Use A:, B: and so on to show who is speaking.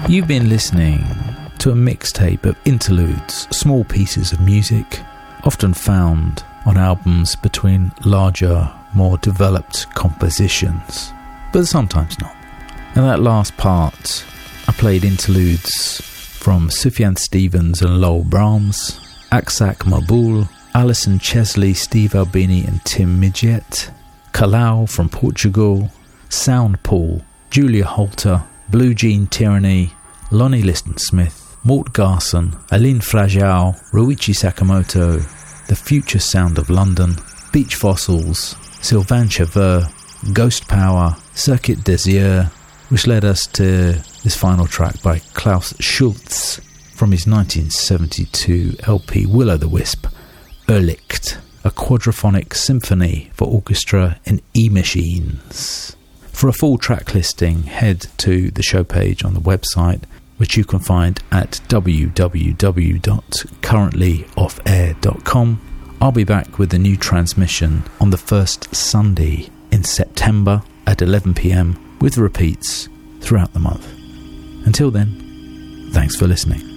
A: You've been listening to a mixtape of interludes, small pieces of music, often found on albums between larger, more developed compositions, but sometimes not. In that last part, I played interludes from Sufjan Stevens and Lowell Brahms, Aksak Mabul, Alison Chesley, Steve Albini and Tim Midget, Kalau from Portugal, Soundpool, Julia Holter, Blue Jean Tyranny, Lonnie Liston-Smith, Mort Garson, Aline Fragile, Ruichi Sakamoto, The Future Sound of London, Beach Fossils, Sylvain Cheveux, Ghost Power, Circuit Désir, which led us to this final track by Klaus Schulze from his 1972 LP Will-O-the-Wisp, Irrlicht, a quadraphonic symphony for orchestra and E-machines. For a full track listing, head to the show page on the website, which you can find at www.currentlyoffAir.com. I'll be back with a new transmission on the first Sunday in September at 11 p.m. with repeats throughout the month. Until then, thanks for listening.